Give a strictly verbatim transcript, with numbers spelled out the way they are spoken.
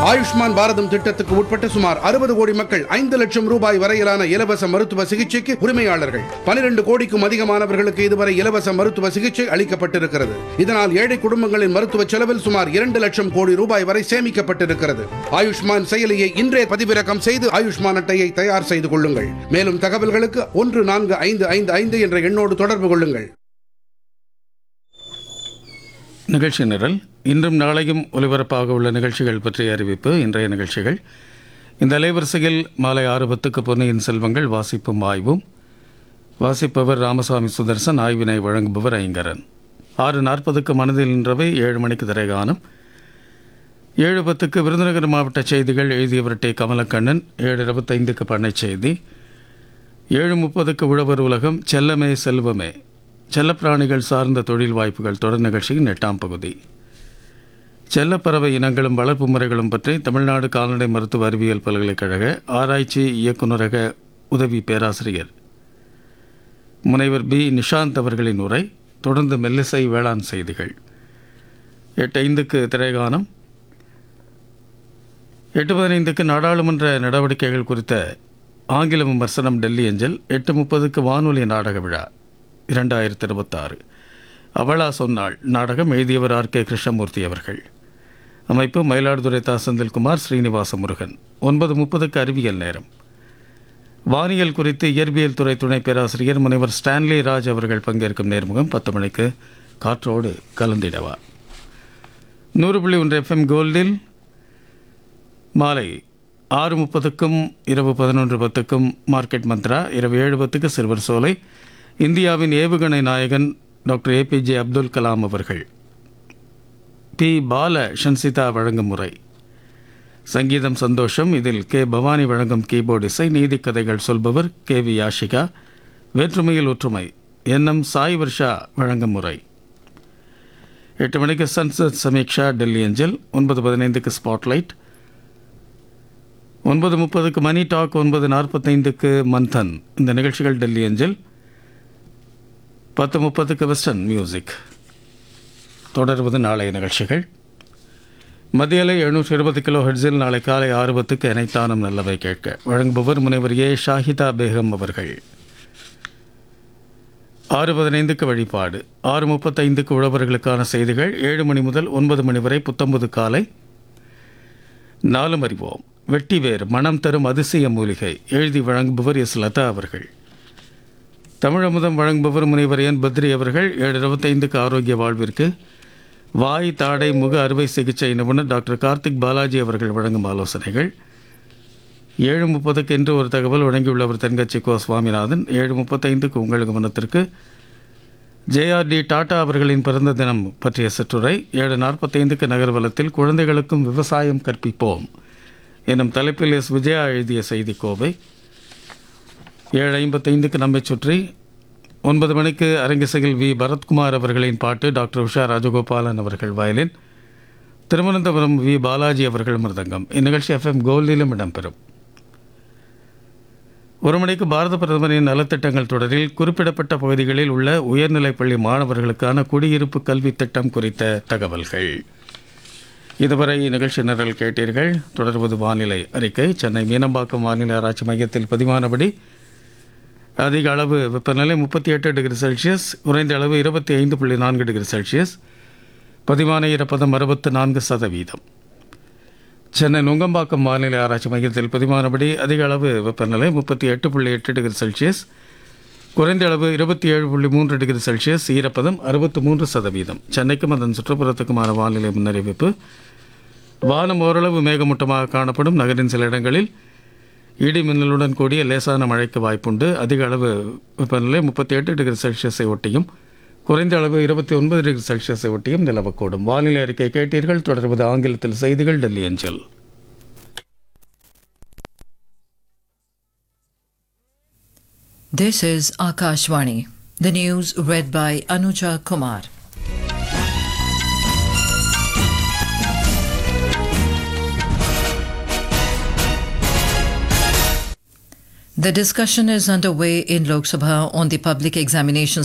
ஆயுஷ்மான் பாரதம் திட்டத்துக்கு உட்பட்ட சுமார் அறுபது கோடி மக்கள் ஐந்து லட்சம் ரூபாய் வரையிலான இலவச மருத்துவ சிகிச்சைக்கு உரிமையாளர்கள். பனிரெண்டு கோடிக்கும் அதிகமானவர்களுக்கு இதுவரை இலவச மருத்துவ சிகிச்சை அளிக்கப்பட்டிருக்கிறது. இதனால் ஏழை குடும்பங்களின் மருத்துவ செலவில் சுமார் இரண்டு லட்சம் கோடி ரூபாய் வரை சேமிக்கப்பட்டிருக்கிறது. ஆயுஷ்மான் செயலியை இன்றே பதிவிறக்கம் செய்து ஆயுஷ்மான் அட்டையை தயார் செய்து கொள்ளுங்கள். மேலும் தகவல்களுக்கு ஒன்று நான்கு ஐந்து ஐந்து ஐந்து என்ற எண்ணோடு தொடர்பு கொள்ளுங்கள். நிகழ்ச்சி நிரல். இன்றும் நாளையும் ஒலிபரப்பாக உள்ள நிகழ்ச்சிகள் பற்றிய அறிவிப்பு. இன்றைய நிகழ்ச்சிகள் இந்த அலைவரிசையில் மாலை ஆறு பத்துக்கு பொன்னியின் செல்வங்கள் வாசிப்பும் ஆய்வும். வாசிப்பவர் ராமசாமி சுதர்சன். ஆய்வினை வழங்குபவர் ஐங்கரன். ஆறு நாற்பதுக்கு மனதில் நின்றவை. ஏழு மணிக்கு திரைகானம். ஏழு பத்துக்கு விருதுநகர் மாவட்ட செய்திகள் எழுதியவர் டி கமலக்கண்ணன். ஏழு இருபத்தைந்துக்கு பண்ணை செய்தி. ஏழு முப்பதுக்கு உழவர் உலகம். செல்லமே செல்வமே, செல்லப்பிராணிகள் சார்ந்த தொழில் வாய்ப்புகள் தொடர் நிகழ்ச்சியின் எட்டாம் பகுதி. செல்லப்பறவை இனங்களும் வளர்ப்பு முறைகளும் பற்றி தமிழ்நாடு கால்நடை மருத்துவ அறிவியல் பல்கலைக்கழக ஆராய்ச்சி இயக்குநரக உதவி பேராசிரியர் முனைவர் பி நிஷாந்த் அவர்களின் உரை. தொடர்ந்து மெல்லிசை வேளாண் செய்திகள். எட்டு ஐந்துக்கு திரைகானம். எட்டு பதினைந்துக்கு நாடாளுமன்ற நடவடிக்கைகள் குறித்த ஆங்கில விமர்சனம் டெல்லி அஞ்சல். எட்டு முப்பதுக்கு வானொலி நாடக விழா இரண்டாயிரத்தி இருபத்தாறு. அவளா சொன்னாள் நாடகம். எழுதியவர் ஆர் கே கிருஷ்ணமூர்த்தி அவர்கள். அமைப்பு மயிலாடுதுறை தா செந்தில்குமார், ஸ்ரீனிவாச முருகன். ஒன்பது முப்பதுக்கு அறிவியல் நேரம். வானியல் குறித்து இயற்பியல் துறை துணை பேராசிரியர் முனைவர் ஸ்டான்லி ராஜ் அவர்கள் பங்கேற்கும் நேர்முகம். பத்து மணிக்கு காற்றோடு கலந்திடவா. நூறு புள்ளி ஒன்று எஃப்எம் கோல்டில் மாலை ஆறு முப்பதுக்கும் இரவு பதினொன்று பத்துக்கும் மார்க்கெட் மந்த்ரா. இரவு ஏழு பத்துக்கு சிறுவர் சோலை. இந்தியாவின் ஏவுகணை நாயகன் டாக்டர் ஏபிஜே அப்துல் கலாம் அவர்கள். பி பால ஷன்சிதா வழங்கும் முறை. சங்கீதம் சந்தோஷம். இதில் கே பவானி வழங்கும் கீபோர்டு இசை. நீதி கதைகள் சொல்பவர் கே வி யாஷிகா. வேற்றுமையில் ஒற்றுமை என் எம் சாய் வர்ஷா வழங்கும் முறை. எட்டு மணிக்கு சன்சத் சமீக்ஷா டெல்லி அஞ்சல். ஒன்பது பதினைந்துக்கு ஸ்பாட்லைட். ஒன்பது முப்பதுக்கு மணி டாக். ஒன்பது நாற்பத்தைந்துக்கு மந்தன். இந்த நிகழ்ச்சிகள் டெல்லி அஞ்சல். பத்து முப்பதுக்கு வெஸ்டர்ன் மியூசிக். தொடர்வது நாளைய நிகழ்ச்சிகள். மத்தியலை எழுநூற்றி இருபது கிலோ ஹெட்ஸில் நாளை காலை ஆறு பத்துக்கு இணைத்தானம் நல்லவை கேட்க. வழங்குபவர் முனைவர் ஏ ஷாஹிதா பேகம் அவர்கள். ஆறு பதினைந்துக்கு வழிபாடு. ஆறு முப்பத்தைந்துக்கு உழவர்களுக்கான செய்திகள். ஏழு மணி முதல் ஒன்பது மணி வரை புத்தம்பது காலை. நாலும் அறிவோம். வெட்டிவேர் மனம் தரும் அதிசய மூலிகை. எழுதி வழங்குபவர் எஸ் லதா அவர்கள். தமிழமுதம் வழங்குபவர் முனைவர் என் பத்ரி அவர்கள். ஏழு இருபத்தைந்துக்கு ஆரோக்கிய வாழ்விற்கு வாய் தாடை முக அறுவை சிகிச்சை நிபுணர் டாக்டர் கார்த்திக் பாலாஜி அவர்கள் வழங்கும் ஆலோசனைகள். ஏழு முப்பதுக்கு என்று ஒரு தகவல் வழங்கியுள்ளவர் தென்கட்சி கோ சுவாமிநாதன். ஏழு முப்பத்தைந்துக்கு உங்கள் கவனத்திற்கு ஜேஆர்டி டாடா அவர்களின் பிறந்த தினம் பற்றிய சிற்றுரை. ஏழு நாற்பத்தைந்துக்கு நகர்வலத்தில் குழந்தைகளுக்கும் விவசாயம் கற்பிப்போம் எனும் தலைப்பில் எஸ் விஜயா எழுதிய செய்தி கோவை. ஏழு ஐம்பத்தைந்துக்கு நம்மை சுற்றி. ஒன்பது மணிக்கு அரங்கிசையில் வி பரத்குமார் அவர்களின் பாட்டு. டாக்டர் உஷா ராஜகோபாலன் அவர்கள் வயலின். திருவனந்தபுரம் வி பாலாஜி அவர்கள் மிருதங்கம். இந்நிகழ்ச்சி எஃப்எம் கோல்டிலும் இடம்பெறும். ஒரு மணிக்கு பாரத பிரதமரின் நலத்திட்டங்கள் தொடரில் குறிப்பிடப்பட்ட பகுதிகளில் உள்ள உயர்நிலைப்பள்ளி மாணவர்களுக்கான குடியிருப்பு கல்வி திட்டம் குறித்த தகவல்கள். இதுவரை நிகழ்ச்சி நிரல் கேட்டீர்கள். தொடர்வது வானிலை அறிக்கை. சென்னை மீனம்பாக்கம் வானிலை ஆராய்ச்சி மையத்தில் பதிவானபடி அதிக அளவு வெப்பநிலை முப்பத்தி எட்டு டிகிரி செல்சியஸ், குறைந்த அளவு இருபத்தி ஐந்து புள்ளி நான்கு டிகிரி செல்சியஸ், பதிவான ஈரப்பதம் அறுபத்து நான்கு சதவீதம். சென்னை நுங்கம்பாக்கம் வானிலை ஆராய்ச்சி மையத்தில் பதிவானபடி அதிக அளவு வெப்பநிலை முப்பத்தி எட்டு புள்ளி எட்டு டிகிரி செல்சியஸ், குறைந்த அளவு இருபத்தி ஏழு புள்ளி மூன்று டிகிரி செல்சியஸ், ஈரப்பதம் அறுபத்து மூன்று சதவீதம். சென்னைக்கும் அதன் சுற்றுப்புறத்துக்குமான வானிலை முன்னறிவிப்பு. வானம் ஓரளவு மேகமூட்டமாக காணப்படும். நகரின் சில இடங்களில் இடி மின்னலுடன் கூடிய லேசான மழைக்கு வாய்ப்புண்டு. அதிக அளவு வெப்பநிலை முப்பத்தி எட்டு டிகிரி செல்சியஸை ஒட்டியும் குறைந்த அளவு இருபத்தி ஒன்பது டிகிரி செல்சியஸை ஒட்டியும் நிலவக்கூடும். வானிலை அறிக்கை கேட்டீர்கள். தொடர்வது ஆங்கிலத்தில் செய்திகள் டெல்லி அஞ்சல். This is Akashvani. The news read by Anuja Kumar. The discussion is underway in Lok Sabha on the public examinations